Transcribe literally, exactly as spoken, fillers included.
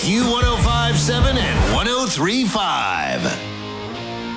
Q one oh five point seven and one oh three point five.